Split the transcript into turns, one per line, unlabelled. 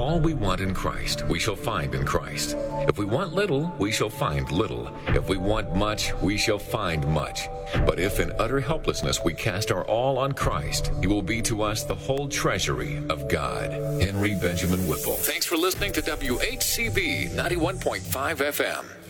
all we want in Christ, we shall find in Christ. If we want little, we shall find little. If we want much, we shall find much. But if in utter helplessness we cast our all on Christ, He will be to us the whole treasury of God. Henry Benjamin Whipple. Thanks for listening to WHCB 91.5 FM.